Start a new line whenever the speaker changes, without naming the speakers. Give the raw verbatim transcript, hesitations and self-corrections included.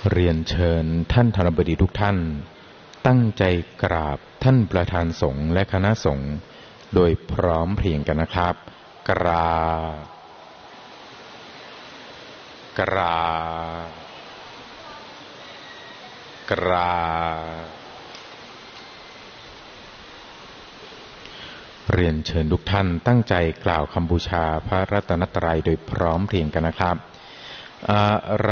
เรียนเชิญท่านธนบดีทุกท่านตั้งใจกราบท่านประธานสงฆ์และคณะสงฆ์โดยพร้อมเพรียงกันนะครับกราบกราบกราบเรียนเชิญทุกท่านตั้งใจกล่าวคำบูชาพระรัตนตรัยโดยพร้อมเพรียงกันนะครับอะร